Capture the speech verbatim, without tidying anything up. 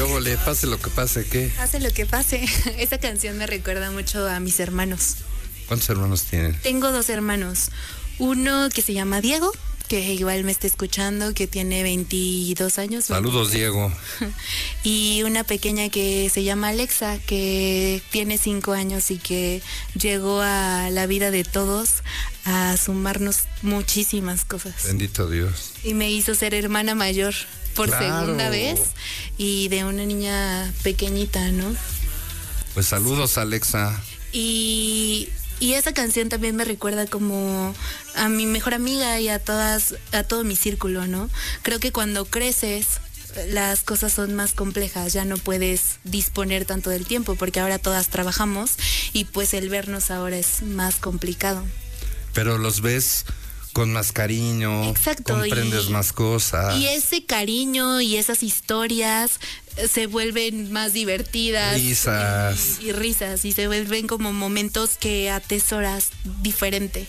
¿Qué óvole? Pase lo que pase, ¿qué? Pase lo que pase. Esa canción me recuerda mucho a mis hermanos. ¿Cuántos hermanos tienen? Tengo dos hermanos. Uno que se llama Diego, que igual me está escuchando, que tiene veintidós años. Saludos, Diego. Y una pequeña que se llama Alexa, que tiene cinco años y que llegó a la vida de todos a sumarnos muchísimas cosas. Bendito Dios. Y me hizo ser hermana mayor por Claro. segunda vez y de una niña pequeñita, ¿no? Pues saludos, Alexa. Y... Y esa canción también me recuerda como a mi mejor amiga y a todas, a todo mi círculo, ¿no? Creo que cuando creces, las cosas son más complejas, ya no puedes disponer tanto del tiempo, porque ahora todas trabajamos y pues el vernos ahora es más complicado. Pero los ves con más cariño. Exacto. Comprendes y, más cosas. Y ese cariño y esas historias se vuelven más divertidas. Risas. Y, y risas, y se vuelven como momentos que atesoras diferente.